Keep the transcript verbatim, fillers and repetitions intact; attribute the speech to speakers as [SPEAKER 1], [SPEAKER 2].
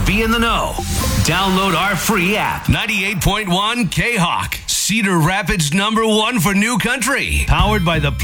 [SPEAKER 1] be in the know. Download our free app. ninety-eight point one K-Hawk, Cedar Rapids number one for New Country. Powered by the